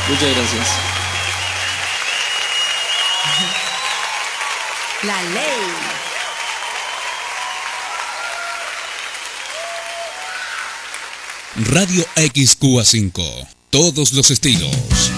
Muchas gracias. La ley. Radio XQA5. Todos los estilos.